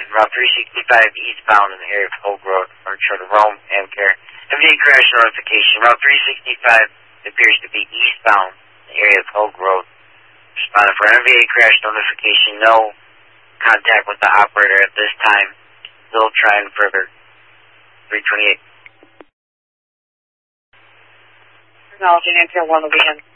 Route 365 eastbound in the area of Hogue Road, or to Rome, Amcare. NVA crash notification. Route 365 appears to be eastbound in the area of Hogue Road. Responding for NVA crash notification. No contact with the operator at this time. Still trying further. 328. Acknowledging Amcare 1 will be in.